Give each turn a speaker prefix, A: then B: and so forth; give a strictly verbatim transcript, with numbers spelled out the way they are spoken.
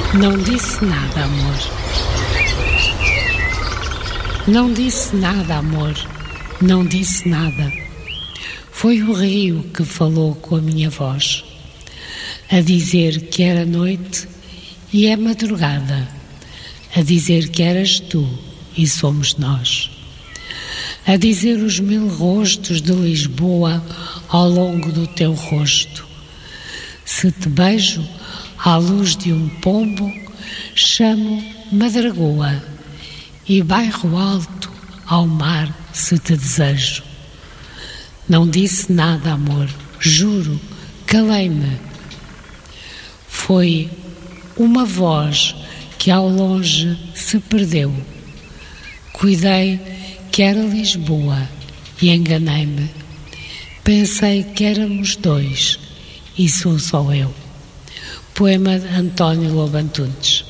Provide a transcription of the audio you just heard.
A: Não disse nada, amor. Não disse nada, amor. Não disse nada. Foi o rio que falou com a minha voz, a dizer que era noite e é madrugada, a dizer que eras tu e somos nós, a dizer os mil rostos de Lisboa ao longo do teu rosto. Se te beijo à luz de um pombo, chamo Madragoa, e bairro alto ao mar se te desejo. Não disse nada, amor, juro, calei-me. Foi uma voz que ao longe se perdeu. Cuidei que era Lisboa e enganei-me. Pensei que éramos dois e sou só eu. Poema de António Lobo Antunes.